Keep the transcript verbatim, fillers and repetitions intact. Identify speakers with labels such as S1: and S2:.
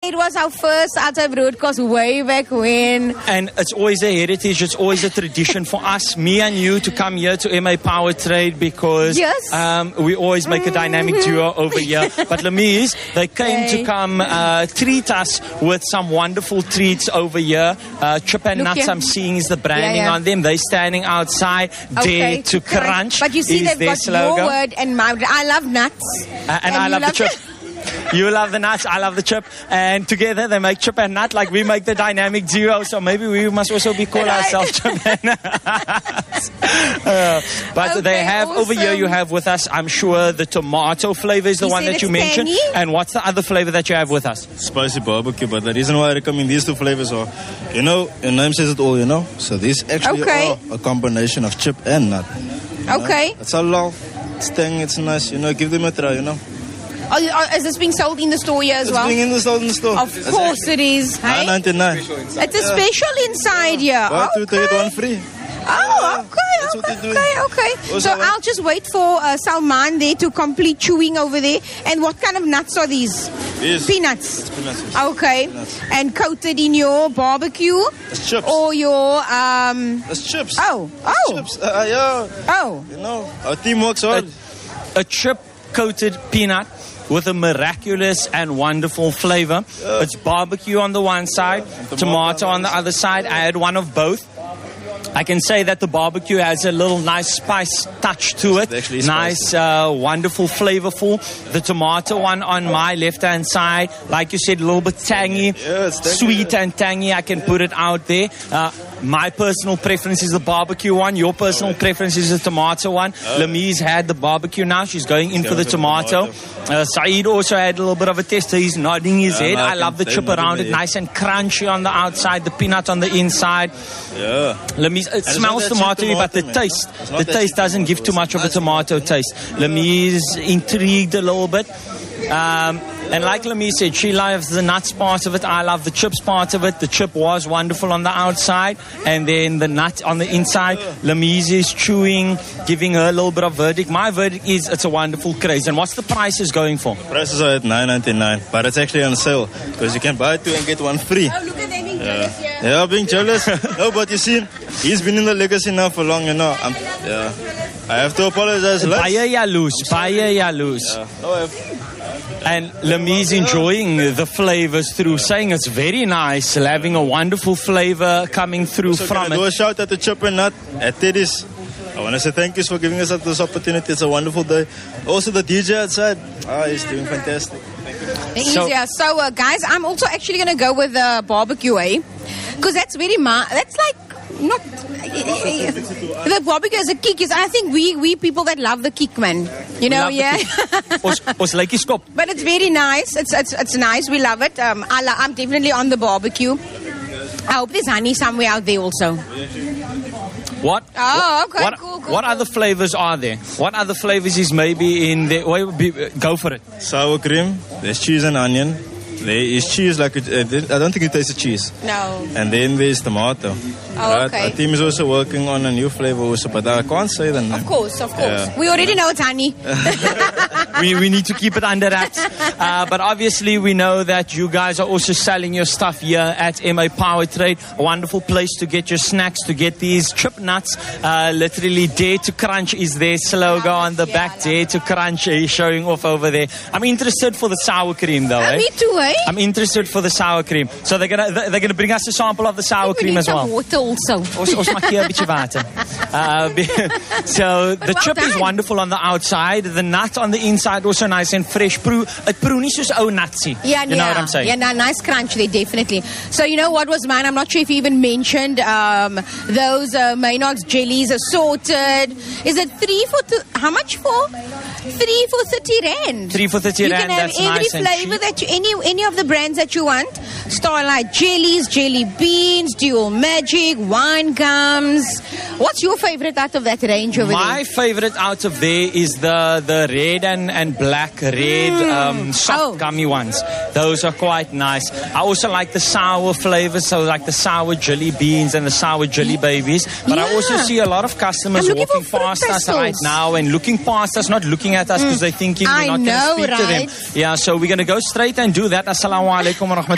S1: it was our first outside broadcast way back when.
S2: And it's always a heritage, it's always a tradition for us, me and you, to come here to M A Power Trade because
S1: yes.
S2: um, we always make a dynamic duo over here. But Lamise, they came
S1: Okay.
S2: to come uh, treat us with some wonderful treats over here. Uh, Chip and
S1: Look
S2: Nuts,
S1: here.
S2: I'm seeing is the branding
S1: Yeah, yeah.
S2: on them. They're standing outside,
S1: Okay,
S2: Dare to Crunch.
S1: But you see,
S2: is
S1: they've
S2: their
S1: got
S2: slogan.
S1: your word and my word. I love nuts.
S2: Uh, and, I
S1: you
S2: love the chip. You love the nuts, I love the chip. And together they make Chip and Nut, like we make the dynamic duo. So maybe we must also be called
S1: Right.
S2: ourselves Chip and Nuts. Uh, but
S1: Okay,
S2: they have, over here you
S1: awesome.
S2: have with us, I'm sure the tomato flavor is the
S1: You
S2: one
S1: said
S2: that you
S1: it's
S2: mentioned.
S1: tangy?
S2: And what's the other flavor that you have with us?
S3: Spicy barbecue, but the reason why I recommend these two flavors are, you know, your name says it all, you know. So these actually
S1: Okay.
S3: are a combination of chip and nut. you know.
S1: Okay.
S3: It's halal, it's tang, it's nice, you know. Give them a try, you know.
S1: Oh, you- oh, is this being sold in the store here as
S3: It's
S1: well?
S3: being in the store, in the store.
S1: Of course it is. Hey?
S3: nine ninety-nine.
S1: It's a special inside here.
S3: Buy two to get one free.
S1: Oh, okay,
S3: That's what
S1: okay,
S3: they're doing.
S1: okay, okay.
S3: Also,
S1: So
S3: uh,
S1: I'll just wait for uh, Salman there to complete chewing over there. And what kind of nuts are these?
S3: Yes.
S1: Peanuts.
S3: Peanuts, yes.
S1: Okay.
S3: Peanuts.
S1: And coated in your barbecue
S3: It's chips.
S1: or your um.
S3: It's chips.
S1: Oh,
S3: It's
S1: oh,
S3: chips. Uh, yeah.
S1: oh.
S3: You know, our team works hard.
S2: A chip coated peanut with a miraculous and wonderful flavor. It's barbecue on the one side,
S3: tomato
S2: tomato
S3: on
S2: on the other side. I had one of both. I can say that the barbecue has a little nice spice touch to it.
S3: It actually is
S2: Nice, uh, wonderful, flavorful. The tomato one on my left-hand side, like you said, a little bit tangy,
S3: Yeah, it's tangy,
S2: sweet
S3: yeah.
S2: and tangy. I can put it out there. Uh, my personal preference is the barbecue one. Your personal preference is the tomato one. Lamise had the barbecue now. She's going in
S3: She's
S2: for the
S3: going for
S2: tomato. Uh, Saeed also had a little bit of a taste. He's nodding his
S3: Yeah,
S2: head.
S3: no, I
S2: I love the
S3: can
S2: chip
S3: say nodding
S2: around
S3: my
S2: it.
S3: head.
S2: Nice and crunchy on the outside, the peanut on the inside.
S3: Yeah.
S2: Lamise, it
S3: it's
S2: smells
S3: not that cheap
S2: tomatoey, but the
S3: tomato, man.
S2: taste,
S3: It's not
S2: the
S3: that
S2: taste
S3: cheap
S2: doesn't give too
S3: tomato.
S2: much of a
S3: It's
S2: tomato taste. Lamise intrigued a little bit. Um, and like Lamise said, she loves the nuts part of it. I love the chips part of it. The chip was wonderful on the outside, and then the nut on the inside. Lamise is chewing, giving her a little bit of verdict. My verdict is it's a wonderful craze. And what's the prices going for?
S3: Prices are at nine ninety-nine, but it's actually on sale because you can buy two and get one free.
S1: Oh, look at them being jealous here.
S3: Yeah, being jealous. No, but you see, he's been in the legacy now for long, you know. I'm, yeah. I have to apologize. Lex.
S2: Baie jaloers, baie jaloers.
S3: Yeah. No, I have,
S2: And Lamise enjoying the flavors through, saying it's very nice, having a wonderful flavor coming through
S3: so can I
S2: from
S3: do a
S2: it.
S3: shout out to Chip and Nut at Teddy's. I want to say thank you for giving us this opportunity. It's a wonderful day. Also the D J outside. Ah, he's doing fantastic.
S2: So-
S1: Easier. So, uh, guys, I'm also actually going to go with the barbecue, eh? Because that's very, ma- that's like, not, the barbecue is a kick. Is I think we, we people that love the kick, man. You know,
S2: love the
S1: yeah?
S2: Ons, ons lyk die skop.
S1: But it's very nice. It's it's, it's nice. We love it. Um, I lo- I'm definitely on the barbecue. I hope there's honey somewhere out there also.
S2: What?
S1: Oh, okay,
S2: What,
S1: cool, cool,
S2: what
S1: cool.
S2: other flavors are there? What other flavors is maybe in there? Wait, be- Go for it.
S3: Sour cream. There's cheese and onion. There is cheese like, a, uh, I don't think you taste the cheese.
S1: No.
S3: And then there's tomato.
S1: Oh, okay.
S3: Our team is also working on a new flavor also, but I can't say the name.
S1: Of course, of course.
S3: Yeah.
S1: We already know it's honey.
S2: we, we need to keep it under wraps. Uh, but obviously, we know that you guys are also selling your stuff here at M A Power Trade. A wonderful place to get your snacks, to get these chip nuts. Uh, literally, Dare to Crunch is their slogan on the
S1: Yeah,
S2: back.
S1: I love
S2: Dare to Crunch is showing off over there. I'm interested for the sour cream, though.
S1: Uh,
S2: eh?
S1: me too, eh?
S2: I'm interested for the sour cream. So they're gonna they're gonna bring us a sample of the sour
S1: we
S2: cream
S1: need
S2: as
S1: some
S2: well.
S1: water also.
S2: Ons ons maak hier 'n bietjie water. Uh, be- so the
S1: well
S2: chip is
S1: done.
S2: wonderful on the outside. The nut on the inside also nice and fresh. Proe, it proe nie soos ou nutsie.
S1: Yeah,
S2: you know
S1: yeah.
S2: what I'm saying?
S1: Yeah, no, nice crunch there, definitely. So, you know what was mine? I'm not sure if you even mentioned um, those uh, Maynard's jellies assorted. Is it three for, th- how much for? Three for thirty rand.
S2: Three for thirty
S1: you
S2: rand,
S1: can have
S2: that's
S1: every
S2: nice and
S1: flavor
S2: cheap.
S1: that you, any, any of the brands that you want. Starlight jellies, jelly beans, dual magic, wine gums. What's your favorite out of that range over
S2: My
S1: there?
S2: favorite out of there is the, the red and, and black red um, soft
S1: Oh.
S2: gummy ones. Those are quite nice. I also like the sour flavors, so like the sour jelly beans and the sour jelly babies. But I also
S1: Yeah.
S2: see a lot of customers
S1: I'm looking
S2: walking
S1: for fruit
S2: past us
S1: pastels.
S2: right now and looking past us, not looking at us because they're thinking
S1: I
S2: we're not going to
S1: know,
S2: speak to them.
S1: right?
S2: Yeah, so we're going to go straight and do that. Assalamu alaikum wa rahmatullahi.